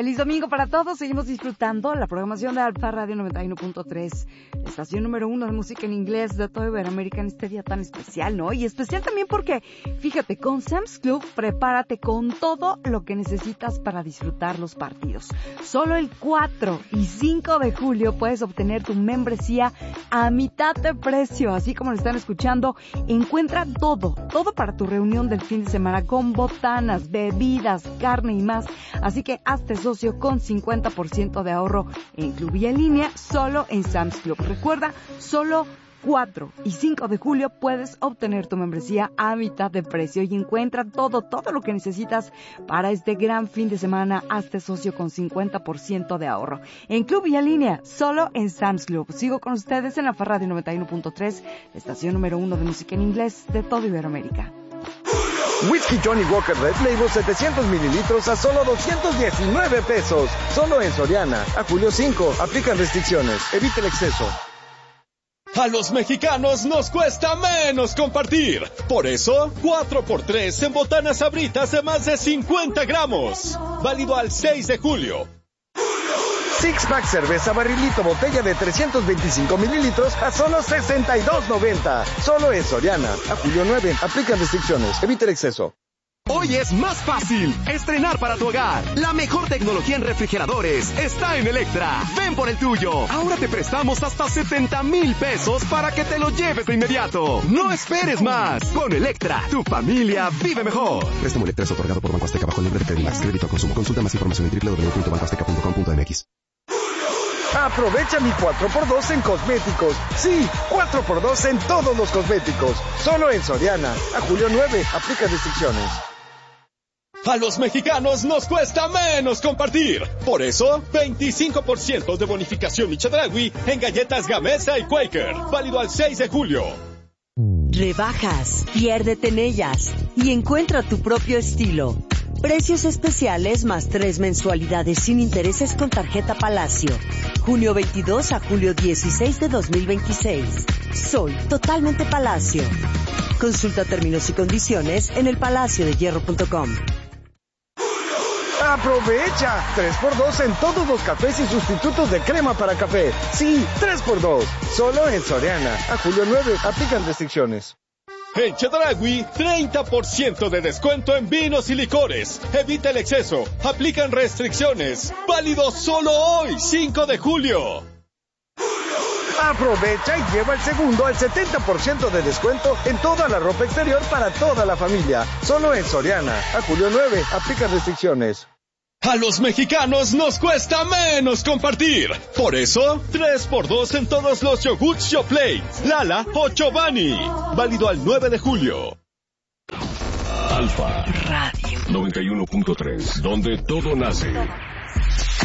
Feliz domingo para todos. Seguimos disfrutando la programación de Alfa Radio 91.3, estación número 1 de música en inglés de todo Iberoamérica en este día tan especial, ¿no? Y especial también porque, fíjate, con Sam's Club prepárate con todo lo que necesitas para disfrutar los partidos. Solo el 4 y 5 de julio puedes obtener tu membresía a mitad de precio, así como lo están escuchando. Encuentra todo para tu reunión del fin de semana con botanas, bebidas, carne y más. Así que hazte socio con 50% de ahorro en Club y en línea, solo en Sam's Club. Recuerda, solo 4 y 5 de julio puedes obtener tu membresía a mitad de precio y encuentra todo lo que necesitas para este gran fin de semana. Hazte socio con 50% de ahorro en Club y en línea, solo en Sam's Club. Sigo con ustedes en la Radio 91.3, estación número 1 de música en inglés de todo Iberoamérica. Whisky Johnny Walker Red Label 700 mililitros a solo 219 pesos. Solo en Soriana. A julio 5. Aplican restricciones. Evite el exceso. A los mexicanos nos cuesta menos compartir. Por eso, 4x3 en botanas Sabritas de más de 50 gramos. Válido al 6 de julio. Six Pack cerveza barrilito botella de 325 mililitros a solo 62.90. Solo en Soriana. A julio 9. Aplican restricciones. Evite el exceso. Hoy es más fácil estrenar para tu hogar. La mejor tecnología en refrigeradores está en Electra. Ven por el tuyo. Ahora te prestamos hasta 70,000 pesos para que te lo lleves de inmediato. No esperes más. Con Electra, tu familia vive mejor. Préstamo Electra es otorgado por Banco Azteca bajo el nombre de Credimax. Crédito al consumo. Consulta más información en www.bancoazteca.com.mx. Aprovecha mi 4x2 en cosméticos. Sí, 4x2 en todos los cosméticos. Solo en Soriana. A julio 9. Aplica restricciones. A los mexicanos nos cuesta menos compartir. Por eso, 25% de bonificación Michedragui en galletas Gamesa y Quaker. Válido al 6 de julio. Rebajas, piérdete en ellas y encuentra tu propio estilo. Precios especiales más 3 mensualidades sin intereses con tarjeta Palacio. Junio 22 a julio 16 de 2026. Soy totalmente Palacio. Consulta términos y condiciones en elpalaciodehierro.com. ¡Aprovecha! 3x2 en todos los cafés y sustitutos de crema para café. Sí, 3x2. Solo en Soriana. A julio 9. Aplican restricciones. En Chedragui, 30% de descuento en vinos y licores. Evita el exceso. Aplican restricciones. Válido solo hoy, 5 de julio. Aprovecha y lleva el segundo al 70% de descuento en toda la ropa exterior para toda la familia. Solo en Soriana. A julio 9. Aplican restricciones. A los mexicanos nos cuesta menos compartir. Por eso, 3x2 en todos los yogurts Yoplait, Lala o Chobani. Válido al 9 de julio. Alfa Radio 91.3, donde todo nace.